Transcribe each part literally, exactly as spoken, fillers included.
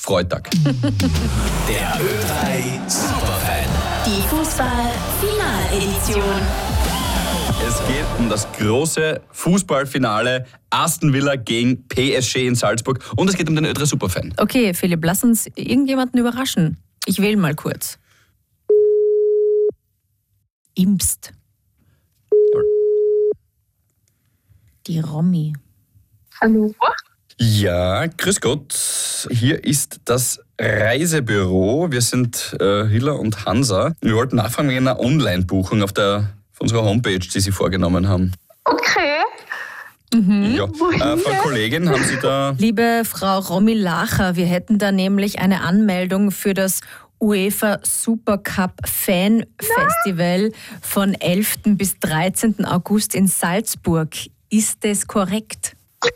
Freitag. Der Ö drei Superfan. Die Fußball-Finaledition. Es geht um das große Fußballfinale Aston Villa gegen P S G in Salzburg und es geht um den Ö drei Superfan. Okay, Philipp, lass uns irgendjemanden überraschen. Ich wähle mal kurz. Imst. Die Romy. Hallo. Ja, grüß Gott. Hier ist das Reisebüro. Wir sind äh, Hilla und Hansa. Wir wollten nachfragen wegen einer Online-Buchung auf der auf unserer Homepage, die Sie vorgenommen haben. Okay. Ja. Äh, Frau Kollegin, haben Sie da... Liebe Frau Romy Lacher, wir hätten da nämlich eine Anmeldung für das UEFA Supercup Fan Festival von elften bis dreizehnten August in Salzburg. Ist das korrekt?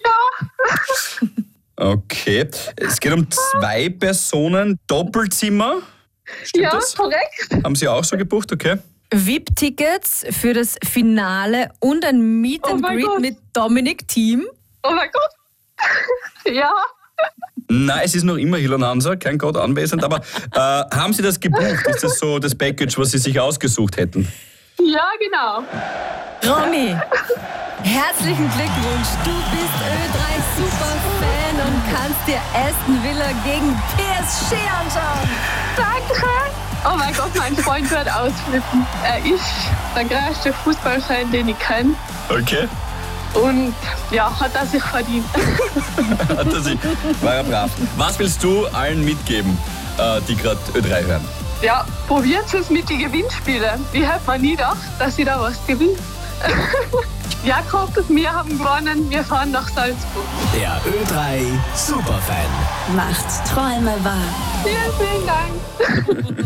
Okay. Es geht um zwei Personen, Doppelzimmer. Stimmt Ja, das? korrekt. Haben Sie auch so gebucht? Okay. V I P-Tickets für das Finale und ein Meet Oh and mein Greet Gott. mit Dominik Thiem. Oh mein Gott. Ja. Nein, es ist noch immer Hilla und Hansa, kein Gott anwesend. Aber äh, haben Sie das gebucht? Ist das so das Package, was Sie sich ausgesucht hätten? Ja, genau. Romy, herzlichen Glückwunsch. Du bist Ö drei Superfan und kannst dir Aston Villa gegen P S G anschauen. Danke. Oh mein Gott, mein Freund wird ausflippen. Er ist der größte Fußballfan, den ich kenne. Okay. Und ja, hat er sich verdient. Hat er sich. War ja brav. Was willst du allen mitgeben, äh, die gerade Ö drei hören? Ja, probiert es mit den Gewinnspielen. Ich hätte mir nie gedacht, dass ich da was gewinne. Jakob, wir haben gewonnen. Wir fahren nach Salzburg. Der Ö drei Superfan. Macht Träume wahr. Vielen, vielen Dank.